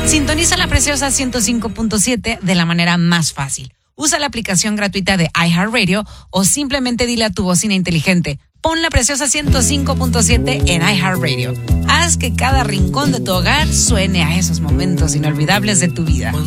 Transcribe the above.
Sintoniza La Preciosa 105.7 de la manera más fácil. Usa la aplicación gratuita de iHeartRadio o simplemente dile a tu bocina inteligente: pon La Preciosa 105.7 en iHeartRadio. Haz que cada rincón de tu hogar suene a esos momentos inolvidables de tu vida.